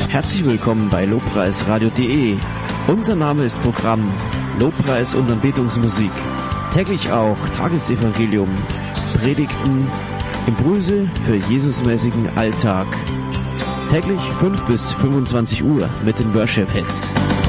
Herzlich willkommen bei lobpreisradio.de. Unser Name ist Programm Lobpreis und Anbetungsmusik. Täglich auch Tagesevangelium, Predigten, Impulse für Jesusmäßigen Alltag. Täglich 5 bis 25 Uhr mit den Worship Hits.